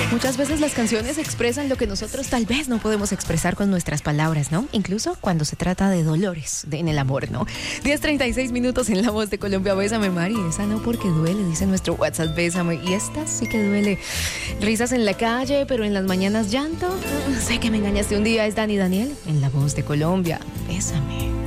Muchas veces las canciones expresan lo que nosotros tal vez no podemos expresar con nuestras palabras, ¿no? Incluso cuando se trata de dolores en el amor, ¿no? 10:36 minutos en La Voz de Colombia. Bésame, Mari. Esa no porque duele, dice nuestro WhatsApp. Bésame. Y esta sí que duele. Risas en la calle, pero en las mañanas llanto. Sé que me engañaste un día. Es Dani Daniel en La Voz de Colombia. Bésame.